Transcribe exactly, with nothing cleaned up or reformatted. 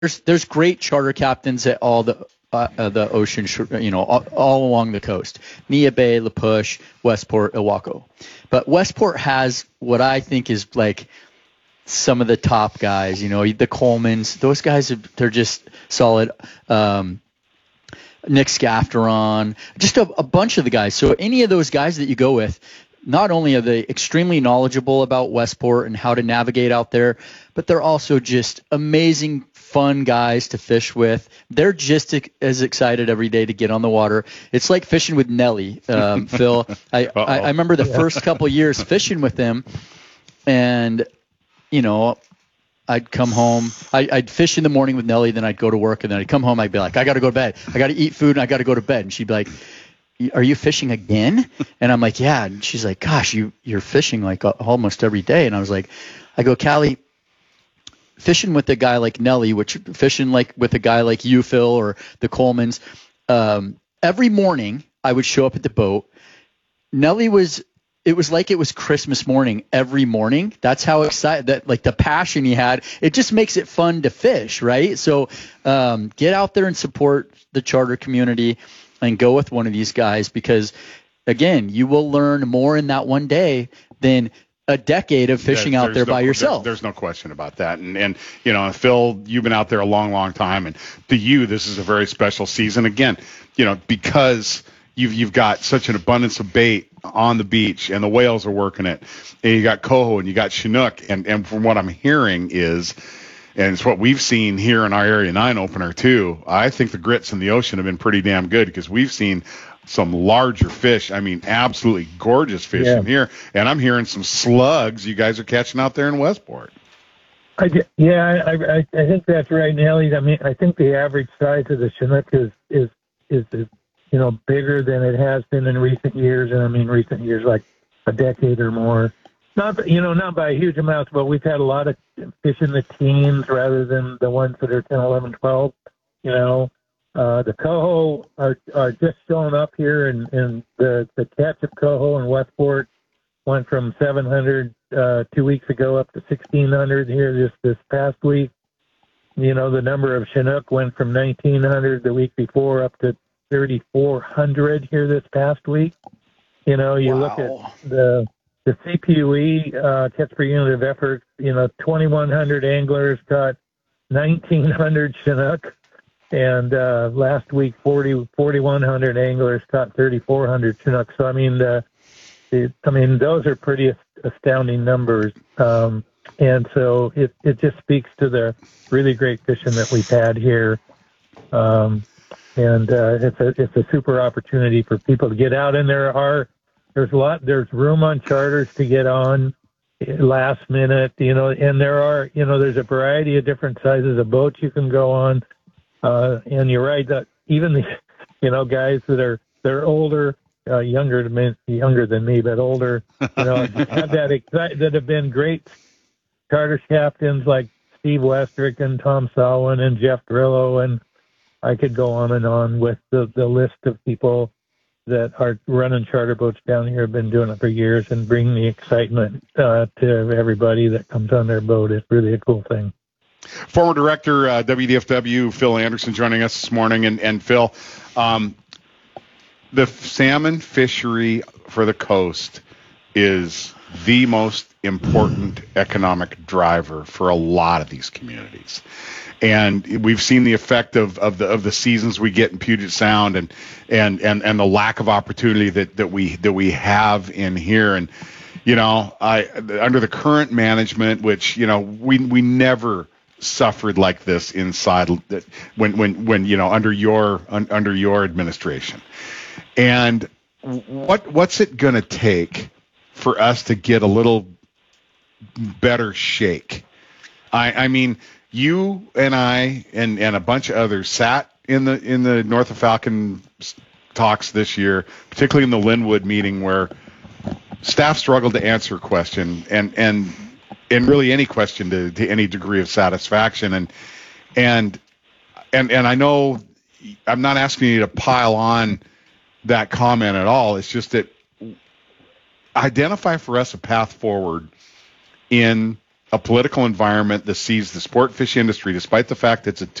there's there's great charter captains at all the uh, uh, the ocean, you know, all, all along the coast. Neah Bay, La Push, Westport, Ilwaco. But Westport has what I think is like some of the top guys, you know, the Colemans. Those guys, are, they're just solid. Um, Nick Scafteron, just a, a bunch of the guys. So any of those guys that you go with, not only are they extremely knowledgeable about Westport and how to navigate out there, but they're also just amazing, fun guys to fish with. They're just as excited every day to get on the water. It's like fishing with Nelly, um, Phil. I, I, I remember the first couple years fishing with them, and, you know, I'd come home. I, I'd fish in the morning with Nelly, then I'd go to work, and then I'd come home. I'd be like, I got to go to bed. I got to eat food, and I got to go to bed. And she'd be like, are you fishing again? And I'm like, yeah. And she's like, gosh, you, you're fishing like almost every day. And I was like, I go, Callie, fishing with a guy like Nelly, which fishing like with a guy like you, Phil, or the Colemans, um, every morning I would show up at the boat. Nelly was, it was like it was Christmas morning every morning. That's how excited, that like the passion he had. It just makes it fun to fish, right? So um, get out there and support the charter community and go with one of these guys, because, again, you will learn more in that one day than a decade of fishing there, out there no, by yourself. There, there's no question about that. And, and, you know, Phil, you've been out there a long, long time. And to you, this is a very special season. Again, you know, because you've you've got such an abundance of bait on the beach and the whales are working it. And you got coho and you got Chinook. And, and from what I'm hearing is, and it's what we've seen here in our Area nine opener, too, I think the grits in the ocean have been pretty damn good, because we've seen some larger fish. I mean, absolutely gorgeous fish yeah. in here. And I'm hearing some slugs you guys are catching out there in Westport. I, yeah, I, I, I think that's right, Nelly. I mean, I think the average size of the Chinook is, is, is, is, you know, bigger than it has been in recent years. And I mean, recent years, like a decade or more. Not, you know, not by a huge amount, but we've had a lot of fish in the teens rather than the ones that are ten, eleven, twelve, you know. Uh, the coho are, are just showing up here, and, and the, the catch of coho in Westport went from seven hundred uh, two weeks ago up to sixteen hundred here this, this past week. You know, the number of Chinook went from nineteen hundred the week before up to thirty-four hundred here this past week. You know, you wow. look at the... The C P U E uh, catch per unit of effort, you know, twenty-one hundred anglers caught nineteen hundred Chinook, and uh, last week forty, forty-one hundred anglers caught thirty-four hundred Chinook. So I mean, the, the, I mean, those are pretty astounding numbers, um, and so it it just speaks to the really great fishing that we've had here, um, and uh, it's a it's a super opportunity for people to get out, and there are. There's a lot, there's room on charters to get on last minute, you know, and there are, you know, there's a variety of different sizes of boats you can go on. Uh, and you're right that even the, you know, guys that are, they're older, uh, younger than me, younger than me, but older, you know, have that excite, that have been great charter captains like Steve Westrick and Tom Salwin and Jeff Grillo. And I could go on and on with the, the list of people that are running charter boats down here, have been doing it for years, and bring the excitement uh, to everybody that comes on their boat. It's really a cool thing. Former director, uh, W D F W, Phil Anderson, joining us this morning. And, and Phil, um, the salmon fishery for the coast is the most important economic driver for a lot of these communities. And we've seen the effect of, of the of the seasons we get in Puget Sound, and and, and, and the lack of opportunity that, that we that we have in here. And you know, I under the current management, which you know we we never suffered like this inside when when when you know under your under your administration. And what what's it going to take for us to get a little better shake? I I mean. You and I and, and a bunch of others sat in the in the North of Falcon talks this year, particularly in the Linwood meeting, where staff struggled to answer a question and and and really any question to, to any degree of satisfaction. And and and and I know I'm not asking you to pile on that comment at all. It's just that identify for us a path forward in a political environment that sees the sport fish industry, despite the fact it's a